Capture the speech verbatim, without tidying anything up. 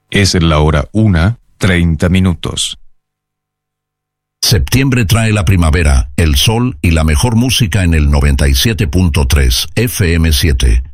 Es la hora una, treinta minutos. Septiembre trae la primavera, el sol y la mejor música en el noventa y siete punto tres F M siete.